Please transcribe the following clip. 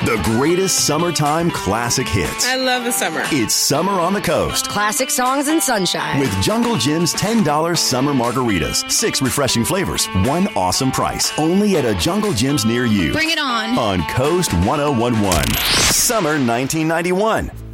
The greatest summertime classic hits. I love the summer. It's Summer on the Coast. Classic songs and sunshine. With Jungle Jim's $10 summer margaritas. 6 refreshing flavors. 1 awesome price. Only at a Jungle Jim's near you. Bring it on. On Coast 1011. Summer 1991.